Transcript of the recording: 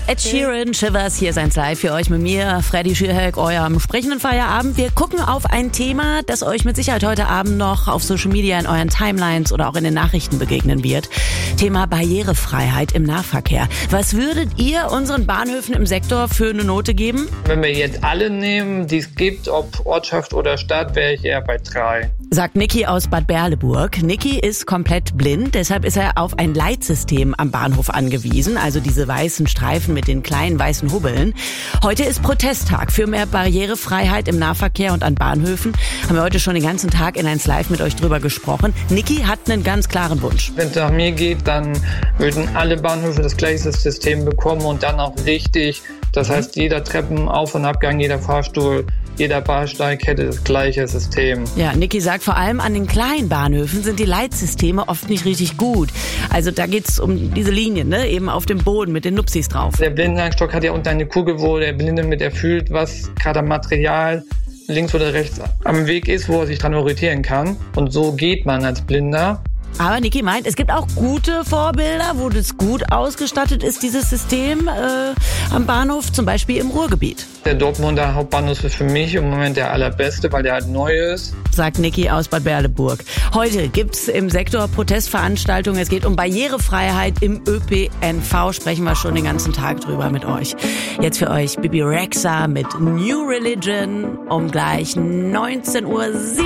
Ed Sheeran, Shivers, hier ist eins live für euch mit mir, Freddy Schierheck, eurem sprechenden Feierabend. Wir gucken auf ein Thema, das euch mit Sicherheit heute Abend noch auf Social Media, in euren Timelines oder auch in den Nachrichten begegnen wird. Thema Barrierefreiheit im Nahverkehr. Was würdet ihr unseren Bahnhöfen im Sektor für eine Note geben? Wenn wir jetzt alle nehmen, die es gibt, ob Ortschaft oder Stadt, wäre ich eher bei 3. Sagt Niki aus Bad Berleburg. Niki ist komplett blind, deshalb ist er auf ein Leitsystem am Bahnhof angewiesen, also diese weißen Streifen mit den kleinen weißen Hubbeln. Heute ist Protesttag für mehr Barrierefreiheit im Nahverkehr und an Bahnhöfen. Haben wir heute schon den ganzen Tag in 1 Live mit euch drüber gesprochen. Niki hat einen ganz klaren Wunsch. Wenn es nach mir geht, dann würden alle Bahnhöfe das gleiche System bekommen und dann auch richtig. Das heißt, jeder Treppenauf- und Abgang, jeder Fahrstuhl, jeder Bahnsteig hätte das gleiche System. Ja, Niki sagt, vor allem an den kleinen Bahnhöfen sind die Leitsysteme oft nicht richtig gut. Also da geht's um diese Linien, ne? Eben auf dem Boden mit den Nupsis drauf. Der Blindenstock hat ja unten eine Kugel, wo der Blinde mit erfüllt, was gerade am Material links oder rechts am Weg ist, wo er sich dran orientieren kann. Und so geht man als Blinder. Aber Niki meint, es gibt auch gute Vorbilder, wo das gut ausgestattet ist, dieses System am Bahnhof, zum Beispiel im Ruhrgebiet. Der Dortmunder Hauptbahnhof ist für mich im Moment der allerbeste, weil der halt neu ist. Sagt Niki aus Bad Berleburg. Heute gibt's im Sektor Protestveranstaltungen. Es geht um Barrierefreiheit im ÖPNV. Sprechen wir schon den ganzen Tag drüber mit euch. Jetzt für euch Bibi Rexha mit New Religion um gleich 19:07 Uhr.